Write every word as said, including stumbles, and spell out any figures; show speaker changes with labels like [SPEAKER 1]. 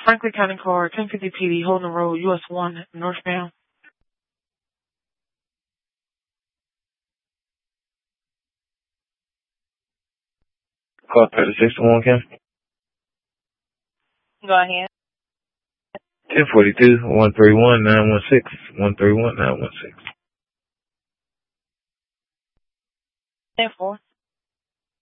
[SPEAKER 1] Franklin County Car, ten fifty P D, Holden Road, U S one, northbound.
[SPEAKER 2] Call thirty-six to one, Kim.
[SPEAKER 1] Go ahead.
[SPEAKER 2] ten forty-two, one three one, nine one six, one three one, nine one six.
[SPEAKER 1] ten four.